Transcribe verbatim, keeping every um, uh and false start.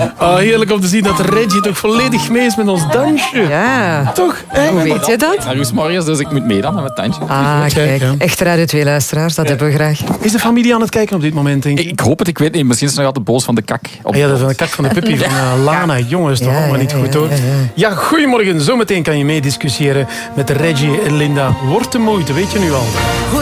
Oh, heerlijk om te zien dat Reggie toch volledig mee is met ons dansje. Ja. Toch? Hey, hoe weet je dat? Naar morgens, dus ik moet meedan met mijn tandje. Ah, kijk. Kijk, ja. Echte Radio twee luisteraars, dat hebben we graag. Is de familie aan het kijken op dit moment, denk ik? Ik hoop het, ik weet niet. Misschien is het nog altijd boos van de kak. Op Ah, ja, dat is van de kak van de puppy van uh, Lana. Jongens, toch Ja, allemaal ja, niet goed, ja, hoor. ja, ja. Ja, goedemorgen. Zometeen kan je meediscussiëren met Reggie en Linda. Wordt de moeite, weet je nu al.